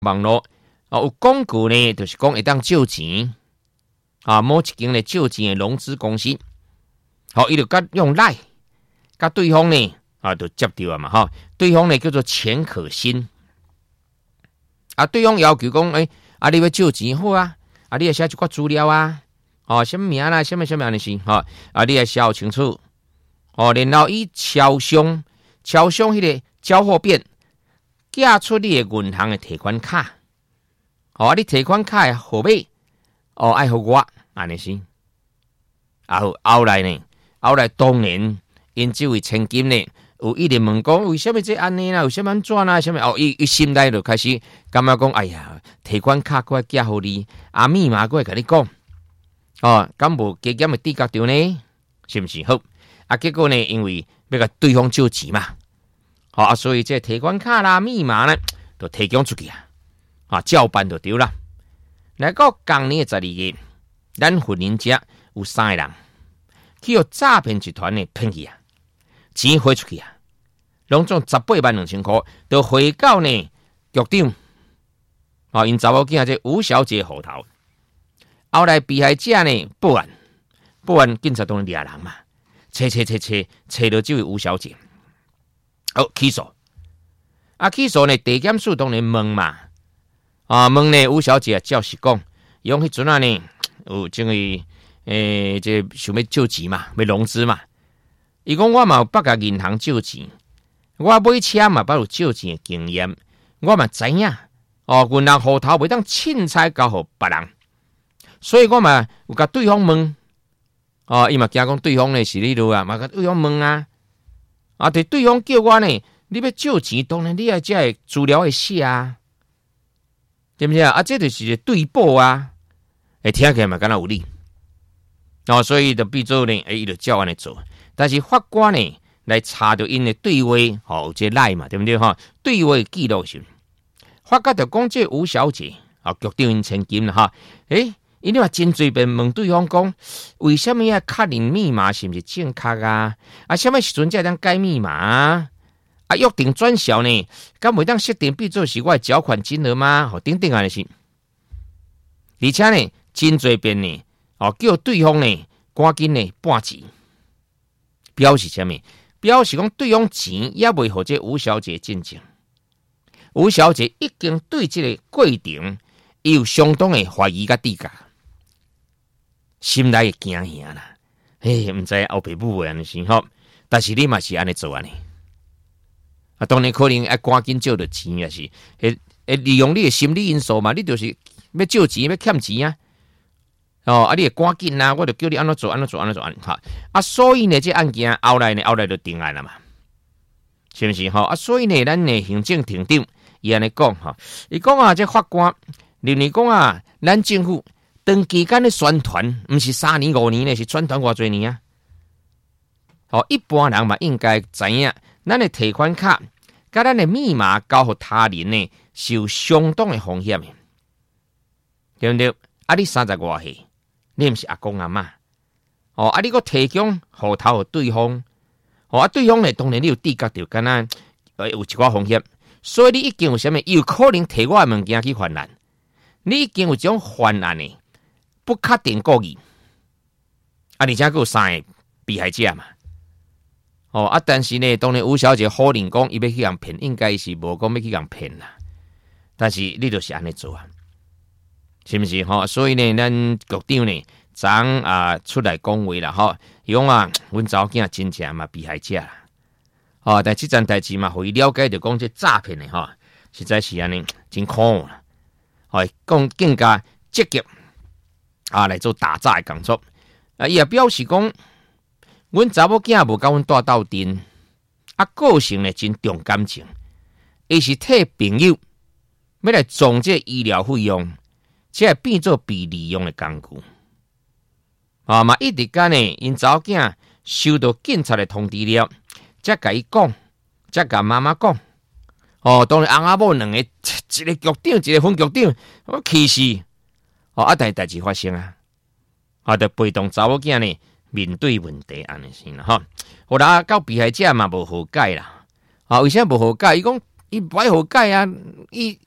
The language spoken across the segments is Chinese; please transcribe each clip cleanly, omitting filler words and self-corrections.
网络有广告呢，就是讲会当借钱某一间咧借钱的融资公司，伊就用赖，甲对方呢就接到嘛对方呢叫做钱可欣，对方要求讲你要借钱好你要写一寡资料什么名啦，什么安尼是你要写清楚然后以超商迄个交货变寄出你的银行的提款卡你提款卡的号码爱互我安尼是后来当然因这位千金呢有一直问讲为什么这安尼啦，为什么安怎啦，什么伊心内就开始感觉讲哎呀，提款卡过来寄互你密码过来甲你讲敢无加减的地格着呢，是不是好结果呢因为要甲对方借钱嘛所以这提款卡啦密码呢就提供出去照办就对啦。来到今年的12月，咱婚姻家有3个人去互诈骗集团呢骗去钱汇出去拢总182000块，就汇到呢局长因查某囝这吴小姐户头。后来被害者呢报案，警察当然抓人嘛，找到这位吴小姐，起诉呢，地检署当然问嘛，问呢吴小姐照实讲，用迄阵呢有这个这想要借钱嘛，要融资嘛。伊讲我嘛有捌甲银行借钱，我买车嘛捌有借钱的经验，我嘛知影银行户头袂当凊彩交互别人，所以我嘛有甲对方问，伊嘛惊讲对方呢是你路嘛甲对方问对方叫我呢，你要借钱，当然你要这个资料会写对不对这就是一个对簿听起来嘛敢若有理所以就变做呢伊就照安尼做。但是法官呢来查到因的对话有这赖嘛，对不对对话记录时，法官就讲这吴小姐局长因千金啦因为真侪遍问对方讲，为什么要确认密码是不是正确什么时阵才当改密码约定转销呢？敢袂当设定变做是我的缴款金额吗？等等安尼是，而且呢真侪遍呢叫对方呢赶紧呢半钱。表示什么？表示讲对方钱也未互这吴小姐进境。吴小姐已经对这个过程有相当的怀疑甲低价，心内会惊吓啦。唔知后爸母会安尼是但是你嘛是安尼做安尼当然可能要赶紧借到钱也是，利用你的心理因素嘛，你就是要借钱要欠钱你会赶紧我就叫你安怎做所以呢这案件后来就定案了嘛，是不是所以呢咱的行政庭长伊安尼讲伊讲这法官认为讲咱政府长期间的宣传不是3年5年呢，是宣传偌侪年一般人嘛应该知影咱的提款卡甲咱的密码交互他人呢是有相当的风险的，对不对你30多岁你不是阿公阿嬷你搁提供户头给对方对方呢当然你有知觉到敢若有一寡风险，所以你已经有什么有可能摕我的物件去犯案，你已经有这种犯案的不确定故意而且还有3个被害者嘛但是呢当然吴小姐否认讲伊要去人骗，应该是无讲要去人骗啦，但是你就是安尼做是不是所以呢咱局长呢昨出来讲话啦伊讲阮查某囝真正嘛被害者啦但这件代志嘛互伊了解到讲这诈骗的实在是安尼真可恶啦讲更加积极来做打诈的工作伊也表示讲阮查某囝无甲阮带斗阵个性呢真重感情，伊是替朋友要来赚这医疗费用，这会变做被利用的工具嘛一直间呢因查某囝收到警察的通知了，才甲伊讲，才甲妈妈讲当然翁仔某2个，一个局长一个分局长气死但代志发生就被动查某囝呢面对问题安尼先啦后来到被害者嘛无和解啦为什么无和解？伊讲伊不爱和解伊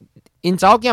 因查某囝